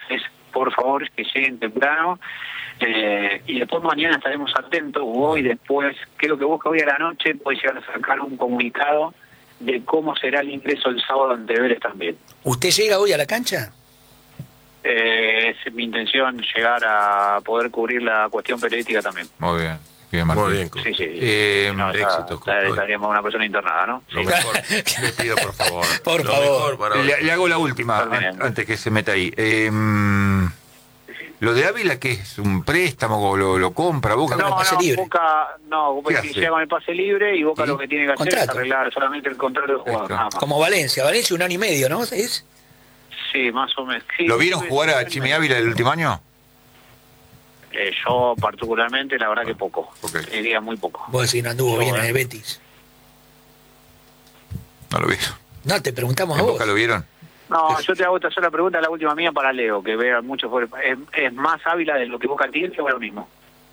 es por favor que lleguen temprano, y después mañana estaremos atentos. Hoy después, creo que vos que hoy a la noche podés llegar a sacar un comunicado de cómo será el ingreso el sábado ante Vélez también. ¿Usted llega hoy a la cancha? Es mi intención llegar a poder cubrir la cuestión periodística también. Muy bien. Bien, Martín. Muy bien. Sí, sí. Éxitos. Estaríamos una persona internada, ¿no? Lo mejor. Le pido, por favor. Por Lo favor. mejor para Le hago la última, Bien. antes que se meta ahí. Lo de Ávila, ¿qué es? ¿Un préstamo? ¿Lo compra Boca? No, pase libre. Boca, ¿Qué si hace? llega con el pase libre y Boca ¿Sí? lo que tiene que hacer Contrato. es arreglar solamente el contrato de jugador. Esto. Nada más. Como Valencia 1 año y medio, ¿no? ¿Es? Sí, más o menos. Sí, ¿Lo vieron sí, jugar a sí, Chimi Ávila el último año? yo particularmente, la verdad que poco. Ok. Diría muy poco. Vos decís, no anduvo Yo, bien en el Betis. No lo vieron. No, te preguntamos a ¿En vos. Boca lo vieron? No, yo te hago esta sola pregunta, la última mía para Leo, que vea mucho. ¿Es más Ávila de lo que Boca tiene o es lo mismo?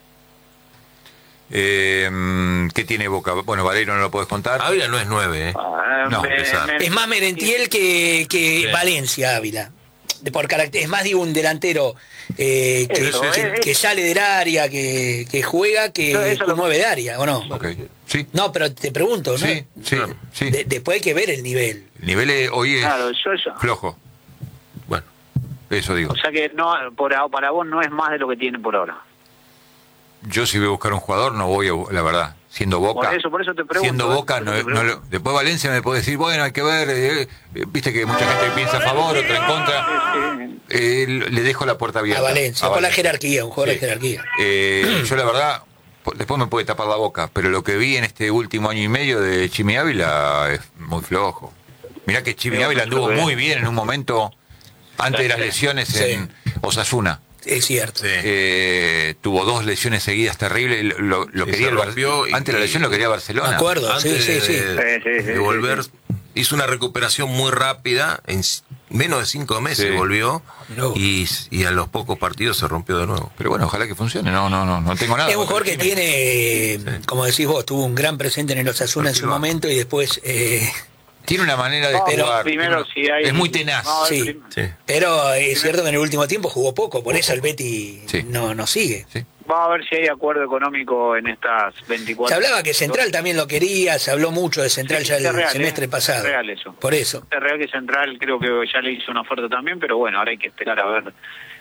¿Qué tiene Boca? Bueno, Valero no lo podés contar. Ávila no es 9, ¿eh? No, Es más Merentiel que Sí. Valencia, Ávila. Por carácter, es más, digo, un delantero Eso, que sale del área, que juega, que Eso un lo- 9 de área, ¿o no? Ok. Sí. No, pero te pregunto, ¿no? Sí, sí, Claro. sí. Después hay que ver el nivel. El nivel hoy es Claro, yo eso. flojo. Bueno, Eso digo. O sea que no, para vos no es más de lo que tiene por ahora. Yo si voy a buscar un jugador no voy a, la verdad, siendo Boca. Por eso te pregunto. Siendo Boca, por eso te pregunto. después Valencia me puede decir, bueno, hay que ver, viste que mucha gente piensa a favor, otra en contra. Le dejo la puerta abierta. A Valencia, por la jerarquía, un jugador Sí. de jerarquía. Yo la verdad, después me puede tapar la boca, pero lo que vi en este último año y medio de Chimi Ávila es muy flojo. Mirá que Chimi Ávila anduvo muy bien en un momento, antes de las lesiones Sí. en Osasuna. Es cierto. sí. Tuvo 2 lesiones seguidas terribles. Lo Y quería se rompió antes de la lesión lo quería Barcelona. Me acuerdo, Antes sí. de volver, hizo una recuperación muy rápida, en menos de 5 meses Sí. volvió, No. y a los pocos partidos se rompió de nuevo. Pero bueno, ojalá que funcione. No tengo nada. Es un jugador que tiene, como decís vos, tuvo un gran presente en el Osasuna en su Perfil bajo. momento y después... Tiene una manera de Pero jugar. primero, si hay- Es muy tenaz. No, Sí. Sí. Pero es cierto que en el último tiempo jugó poco, por eso el Betty Sí. no sigue. Sí. Vamos a ver si hay acuerdo económico en estas 24. Se hablaba que Central también lo quería, se habló mucho de Central Sí, ya es el real, semestre pasado. es real eso. Por eso. Es real que Central creo que ya le hizo una oferta también, pero bueno, ahora hay que esperar a ver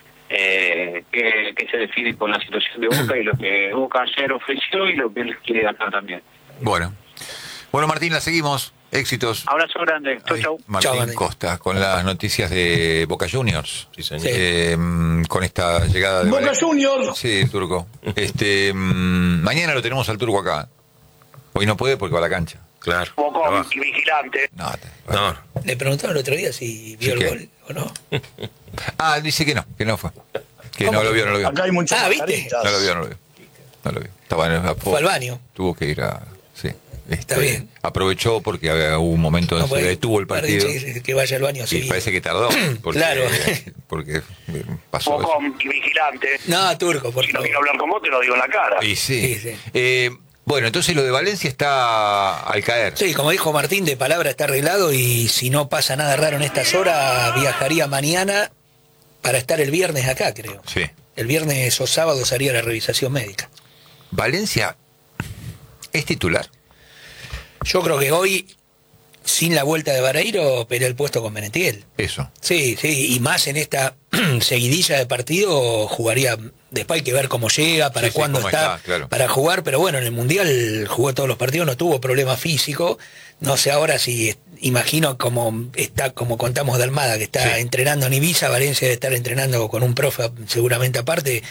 qué se define con la situación de Boca y lo que Boca ayer ofreció y lo que él quiere ganar también. Bueno, Martín, la seguimos. Éxitos. Abrazo grande. Chau, Ahí, chau. Martín Chau, Martín. Costa, con las noticias de Boca Juniors. Sí, señor. Sí. Con esta llegada de Boca Valencia. Juniors. Sí, Turco. Mañana lo tenemos al Turco acá. Hoy no puede porque va a la cancha. Claro. Bocón, vigilante. No, No, Le preguntaron el otro día si vio ¿Sí el qué? gol o no. dice que no fue. Que ¿Cómo? no lo vio. Acá hay muchas Ah, ¿viste? mascaritas. No lo vio. Estaba en el Fue al baño. Tuvo que ir a... Sí. Está bien. Aprovechó porque hubo un momento donde No, se pues, detuvo el partido. que vaya al baño Y seguido. parece que tardó. Porque, Claro. Porque pasó eso. Bocón, vigilante. No, Turco, por Si no favor. quiero hablar con vos, te lo digo en la cara. Y sí. Sí. Bueno, entonces lo de Valencia está al caer. Sí, como dijo Martín, de palabra está arreglado y si no pasa nada raro en estas horas, viajaría mañana para estar el viernes acá, creo. Sí. El viernes o sábado se haría la revisación médica. Valencia es titular. Yo creo que hoy, sin la vuelta de Vareiro, pelea el puesto con Benetiel. Eso. Sí, y más en esta seguidilla de partido jugaría. Después hay que ver cómo llega, para Sí, sí, cuándo cómo está, claro. para jugar, pero bueno, en el Mundial jugó todos los partidos, no tuvo problema físico. No sé ahora si, imagino como está, como contamos de Almada, que está Sí. entrenando en Ibiza, Valencia debe estar entrenando con un profe seguramente aparte,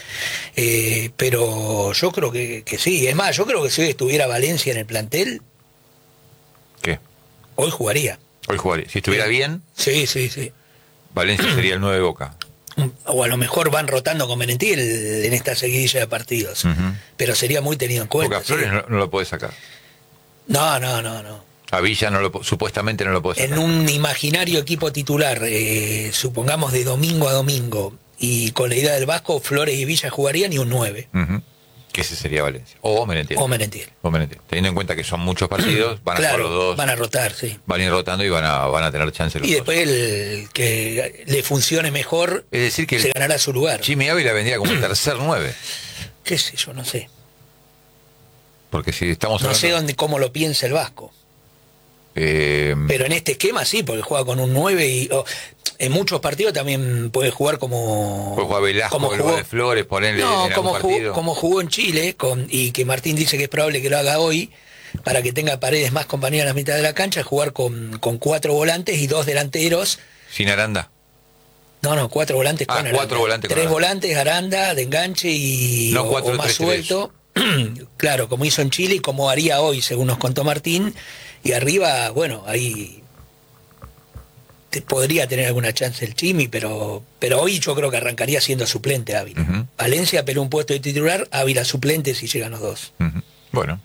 pero yo creo que sí. Es más, yo creo que si hoy estuviera Valencia en el plantel, ¿Qué? hoy jugaría. Hoy jugaría. Si estuviera bien, Sí. Valencia sería el 9 de Boca. O a lo mejor van rotando con Benetiel en esta seguidilla de partidos. Ujú. Pero sería muy tenido en cuenta. Porque a Flores sí. no lo puede sacar. No. A Villa supuestamente no lo puede sacar. En un imaginario equipo titular, supongamos de domingo a domingo, y con la idea del Vasco, Flores y Villa jugarían y un 9. Ujú. Que ese sería Valencia. O Merentiel. O Merentiel. Teniendo en cuenta que son muchos partidos, van a ser los dos. Van a rotar, sí. Van a ir rotando y van a tener chance los Y dos. después el que le funcione mejor, Es decir, que se ganará su lugar. Jimmy Ávila vendría como tercer 9. ¿Qué sé yo? No sé. Porque si estamos No hablando... sé cómo lo piensa el Vasco. Pero en este esquema sí, porque juega con un 9 y en muchos partidos también puede jugar como... Puede jugar Velasco, como el lugar de Flores, ponerle No, en algún partido. como jugó en Chile, y que Martín dice que es probable que lo haga hoy, para que tenga Paredes más compañía en la mitad de la cancha, jugar con 4 volantes y 2 delanteros. Sin Aranda. No, 4 volantes con Aranda. 4 volantes con 3 Aranda. volantes, Aranda, de enganche y No, 4, o más 3, 3. suelto. Claro, como hizo en Chile y como haría hoy, según nos contó Martín. Y arriba, bueno, ahí podría tener alguna chance el Chimi, pero hoy yo creo que arrancaría siendo suplente Ávila. Ujú. Valencia peleó un puesto de titular, Ávila suplente si llegan los dos. Ujú. Bueno.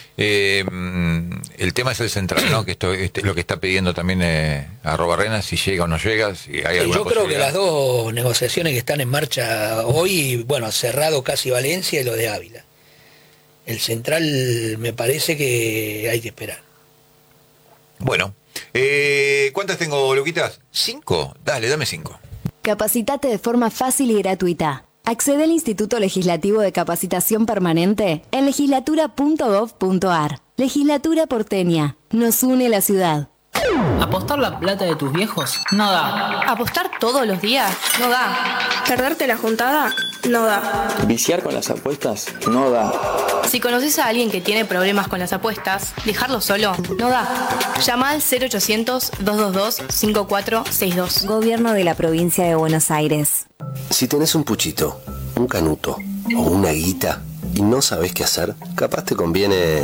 El tema es el central, ¿no? Que esto lo que está pidiendo también @Rena, si llega o no llega, si hay alguna Yo creo que posibilidad. las dos negociaciones que están en marcha hoy, bueno, cerrado casi Valencia y lo de Ávila. El central me parece que hay que esperar. Bueno. ¿Cuántas tengo, Luquitas? 5. Dale, dame 5. Capacitate de forma fácil y gratuita. Accede al Instituto Legislativo de Capacitación Permanente en legislatura.gov.ar. Legislatura porteña. Nos une la ciudad. ¿Apostar la plata de tus viejos? No da. ¿Apostar todos los días? No da. ¿Perderte la juntada? No da. ¿Viciar con las apuestas? No da. Si conoces a alguien que tiene problemas con las apuestas, dejarlo solo no da. Llama al 0800-222-5462. Gobierno de la Provincia de Buenos Aires. Si tenés un puchito, un canuto o una guita y no sabés qué hacer, capaz te conviene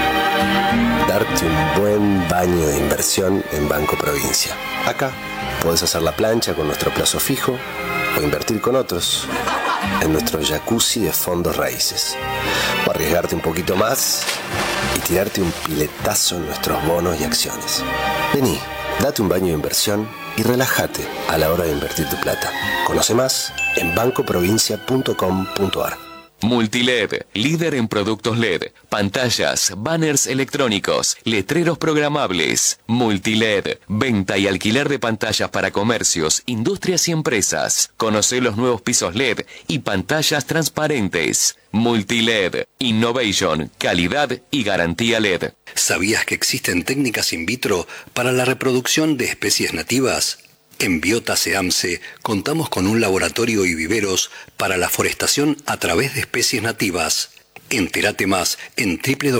darte un buen baño de inversión en Banco Provincia. Acá podés hacer la plancha con nuestro plazo fijo o invertir con otros en nuestro jacuzzi de fondos raíces. O arriesgarte un poquito más y tirarte un piletazo en nuestros bonos y acciones. Vení, date un baño de inversión y relájate a la hora de invertir tu plata. Conoce más en bancoprovincia.com.ar. Multiled, líder en productos LED, pantallas, banners electrónicos, letreros programables. Multiled, venta y alquiler de pantallas para comercios, industrias y empresas. Conoce los nuevos pisos LED y pantallas transparentes. Multiled, innovation, calidad y garantía LED. ¿Sabías que existen técnicas in vitro para la reproducción de especies nativas? En Biota SEAMSE contamos con un laboratorio y viveros para la forestación a través de especies nativas. Entérate más en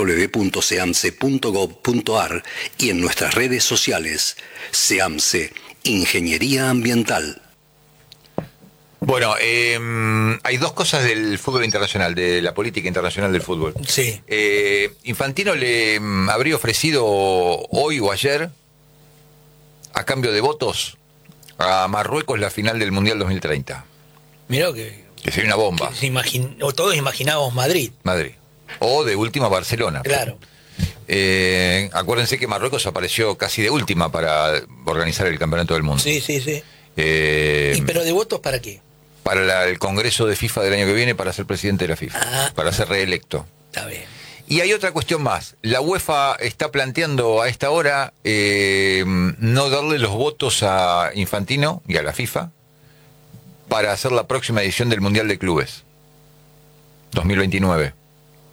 www.seamse.gov.ar y en nuestras redes sociales. SEAMSE, Ingeniería Ambiental. Bueno, hay dos cosas del fútbol internacional, de la política internacional del fútbol. Sí. Infantino le habría ofrecido hoy o ayer, a cambio de votos, a Marruecos la final del Mundial 2030. Mirá que sería una bomba. o todos imaginábamos Madrid. O de última Barcelona. Claro. Acuérdense que Marruecos apareció casi de última para organizar el campeonato del mundo. Sí. ¿Y pero de votos para qué? Para el Congreso de FIFA del año que viene, para ser presidente de la FIFA. Para ser reelecto. Está bien. Y hay otra cuestión más. La UEFA está planteando a esta hora no darle los votos a Infantino y a la FIFA para hacer la próxima edición del Mundial de Clubes 2029.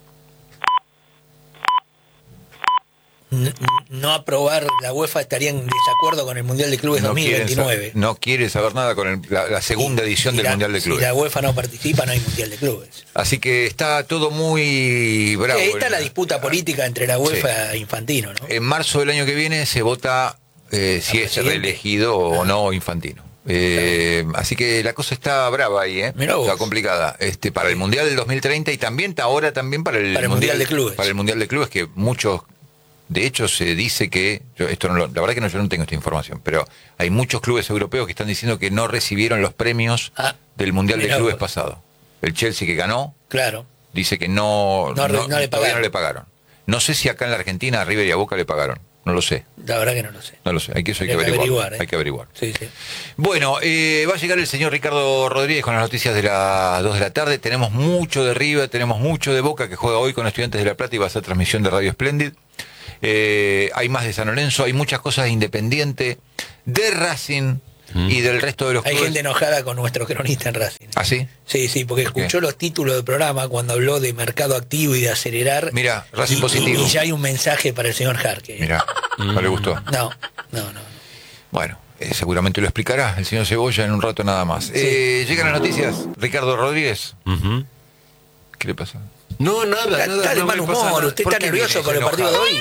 No aprobar la UEFA estaría en desacuerdo con el Mundial de Clubes 2029. No quiere saber nada con la segunda edición del Mundial de Clubes. Si la UEFA no participa, no hay Mundial de Clubes. Así que está todo muy bravo. Ahí está la disputa política entre la UEFA e Infantino, ¿no? En marzo del año que viene se vota si es reelegido o no Infantino. Así que la cosa está brava ahí, está complicada. Para el Mundial del 2030 y también ahora también para el Mundial de Clubes. Para el Mundial de Clubes, que muchos, de hecho se dice que, la verdad que yo no tengo esta información, pero hay muchos clubes europeos que están diciendo que no recibieron los premios del Mundial de Clubes pasado. El Chelsea que ganó, dice que todavía no le pagaron. No sé si acá en la Argentina a River y a Boca le pagaron. No lo sé. La verdad que no lo sé. No lo sé, hay que averiguar. Hay que averiguar. Sí. Bueno, va a llegar el señor Ricardo Rodríguez con las noticias de las 2 de la tarde. Tenemos mucho de River, tenemos mucho de Boca, que juega hoy con Estudiantes de La Plata y va a ser transmisión de Radio Splendid. Hay más de San Lorenzo, hay muchas cosas de Independiente, de Racing y del resto de los clubes. Hay gente enojada con nuestro cronista en Racing. ¿Ah, sí? Sí, porque escuchó los títulos del programa cuando habló de mercado activo y de acelerar. Mira, Racing positivo. Y ya hay un mensaje para el señor Jarque. Mira, ¿no le gustó? No. Bueno, seguramente lo explicará el señor Cebolla en un rato nada más. Llegan las noticias. Ricardo Rodríguez. ¿Qué le pasa? No, nada. Está de mal humor. ¿Usted está nervioso con el partido de hoy?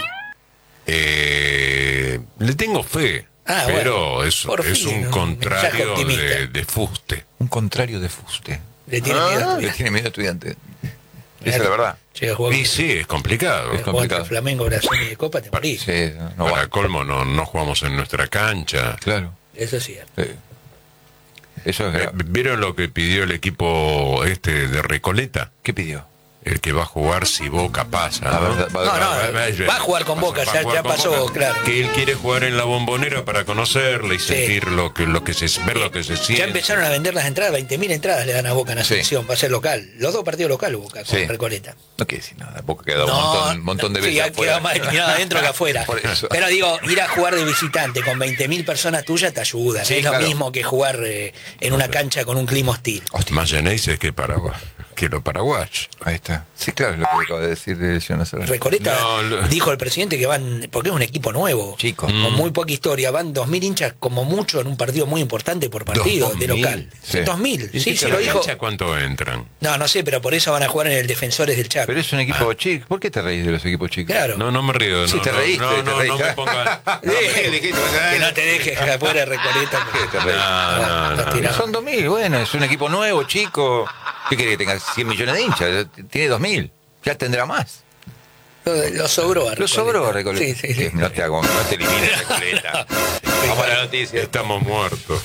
Le tengo fe. Pero es un contrario de fuste. Un contrario de fuste. Le tiene miedo. Le tiene miedo a Estudiante. Esa es la verdad. Y sí, es complicado. Es complicado. Flamengo, Brasil y de Copa te morís. Sí, para colmo, no jugamos en nuestra cancha. Claro. Eso es cierto. Sí. Eso es grave. ¿Vieron lo que pidió el equipo de Recoleta? ¿Qué pidió? El que va a jugar si Boca pasa. Va a jugar con Boca, ya pasó, claro. Que él quiere jugar en la Bombonera para conocerla y sentir ver lo que se siente. Ya empezaron a vender las entradas, 20.000 entradas le dan a Boca en Asunción, va a ser local. Los 2 partidos locales Boca con Recoleta. No quiere decir nada, Boca queda un montón de veces afuera. Queda más eliminado adentro que afuera. Pero digo, ir a jugar de visitante con 20.000 personas tuyas te ayuda. Es lo mismo que jugar en una cancha con un clima hostil. Más Genesis que Paraguay. Que los paraguayos. Ahí está. Sí, claro, es lo que acaba de decir de Jonas. Recoleta dijo el presidente que van, porque es un equipo nuevo, chico, con muy poca historia, van 2.000 hinchas como mucho en un partido muy importante por partido de local. Sí. 2.000, sí, se lo dijo. ¿Cuánto entran? No sé, pero por eso van a jugar en el Defensores del Chaco. Pero es un equipo chico. ¿Por qué te reís de los equipos chicos? Claro. No me río. Si te reíste, no me pongas. Que no te dejes afuera de Recoleta. No. Son 2.000, bueno, es un equipo nuevo, chico. ¿Qué quiere que tenga 100 millones de hinchas? Tiene 2.000. Ya tendrá más. Lo sobró a Recoleta. Lo sobró a Recoleta. Sí. No te elimines Recoleta. Vamos a la noticia. Estamos muertos.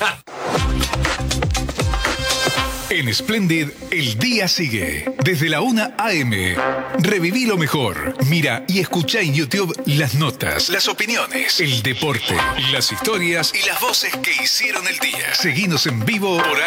En Splendid, el día sigue. Desde la 1 a.m. Reviví lo mejor. Mira y escucha en YouTube las notas, las opiniones, el deporte, las historias y las voces que hicieron el día. Seguinos en vivo por